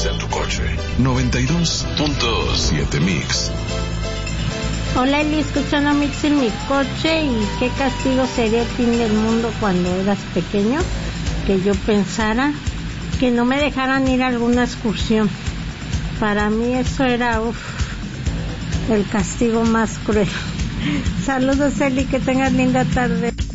Mix en tu coche. 92.7 Mix. Hola Eli, escuchando Mix en mi coche. ¿Y qué castigo sería el fin del mundo cuando eras pequeño? Que yo pensara que no me dejaran ir a alguna excursión. Para mí eso era el castigo más cruel. Saludos Eli, que tengas linda tarde.